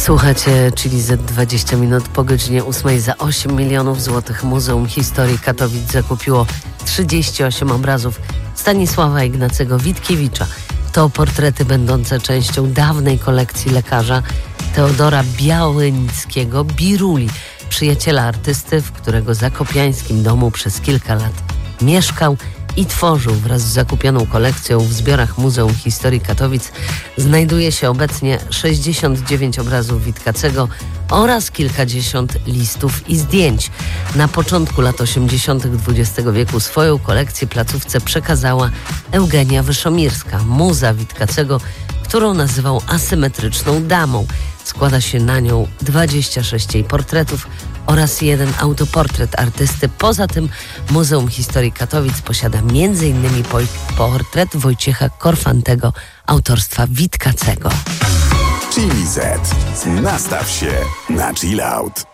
Słuchacie Chili Z 20 minut po godzinie 8. Za 8 milionów złotych Muzeum Historii Katowic zakupiło 38 obrazów Stanisława Ignacego Witkiewicza. To portrety będące częścią dawnej kolekcji lekarza Teodora Białynickiego Biruli, przyjaciela artysty, w którego zakopiańskim domu przez kilka lat mieszkał i tworzył. Wraz z zakupioną kolekcją w zbiorach Muzeum Historii Katowic znajduje się obecnie 69 obrazów Witkacego oraz kilkadziesiąt listów i zdjęć. Na początku lat 80. XX wieku swoją kolekcję placówce przekazała Eugenia Wyszomirska, muza Witkacego, którą nazywał asymetryczną damą. Składa się na nią 26 jej portretów oraz jeden autoportret artysty. Poza tym Muzeum Historii Katowic posiada m.in. portret Wojciecha Korfantego autorstwa Witkacego. Chili Z. Nastaw się na chill out.